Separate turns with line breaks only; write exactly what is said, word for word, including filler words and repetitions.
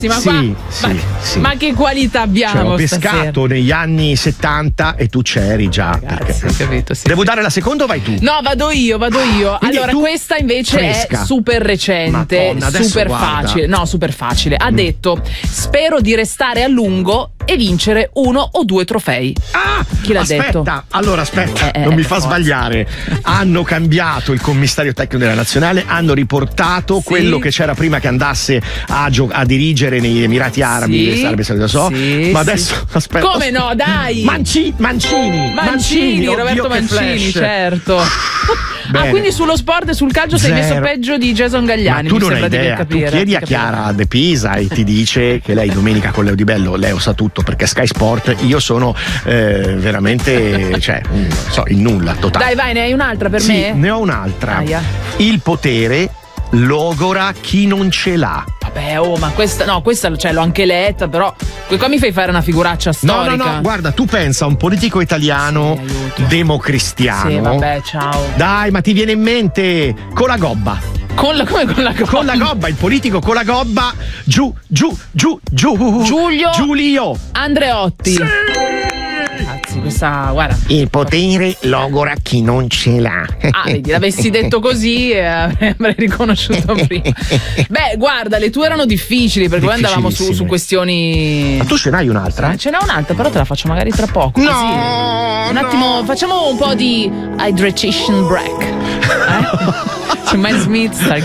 Ma,
sì,
qua,
sì,
ma,
sì.
ma che qualità abbiamo?
Cioè, ho pescato
stasera?
negli anni settanta e tu c'eri già.
Ragazzi,
perché...
capito, sì,
Devo
sì.
dare la seconda o vai tu?
No, vado io, vado io.
Quindi
allora,
tu
questa invece
fresca.
è super recente,
Madonna, adesso
super
guarda.
facile. No, super facile. Ha
Mm.
detto: spero di restare a lungo e vincere uno o due trofei.
Ah,
Chi l'ha
aspetta,
detto?
allora aspetta,
Eh, eh,
non mi
per
fa
forza.
sbagliare. Hanno cambiato il commissario tecnico della nazionale, hanno riportato
Sì.
quello che c'era prima che andasse a, gio- a dirigere negli Emirati Arabi,
Sì.
Arabia Saudita, so.
Sì,
Ma
sì.
adesso aspetta.
Come no, dai!
Manci- Mancini,
Mancini,
oddio,
Roberto
che
Mancini,
flash.
certo.
Bene.
Ah, quindi sullo sport e sul calcio sei messo
Zero.
peggio di Jason Gagliani.
Ma tu
mi
non hai
sembra di
idea,
capire,
tu chiedi a
di capire.
Chiara De Pisa e ti dice che lei domenica con Leo Di Bello, Leo sa tutto perché Sky Sport, io sono eh, veramente, cioè, non so, il nulla totale.
Dai, vai, ne hai un'altra per
sì,
me?
ne ho un'altra.
Aia.
Il potere logora chi non ce l'ha.
Vabbè, oh, ma questa, no, questa cioè, l'ho anche letta, però qua mi fai fare una figuraccia
No,
storica.
no, no, guarda, tu pensa a un politico italiano
Sì, aiuto.
democristiano.
Sì, vabbè, ciao.
Dai, ma ti viene in mente con la gobba.
Con la, come con la gobba?
Con la gobba, il politico con la gobba. Giù, giù, giù, giù.
Giulio
Giulio.
Andreotti.
Sì!
Ragazzi, questa, guarda.
Il potere logora chi non ce l'ha.
Ah, vedi, l'avessi detto così eh, avrei riconosciuto prima. Beh, guarda, le tue erano difficili perché poi andavamo su, su
Difficilissime.
questioni.
Ma tu ce n'hai un'altra?
Ce n'è un'altra, però te la faccio magari tra poco.
No,
così. Un
no.
attimo, facciamo un po' di hydration break. Eh? C'è Mike Smith, sta